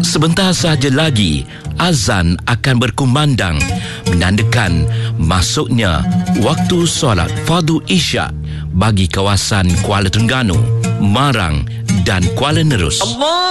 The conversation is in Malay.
Sebentar sahaja lagi, azan akan berkumandang menandakan masuknya waktu solat fardu isyak bagi kawasan Kuala Terengganu, Marang dan Kuala Nerus.